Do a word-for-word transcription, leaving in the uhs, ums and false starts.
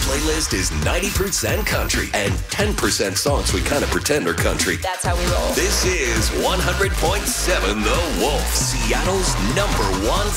playlist is ninety percent country and ten percent songs we kind of pretend are country. That's how we roll. This is one hundred point seven The Wolf, Seattle's number one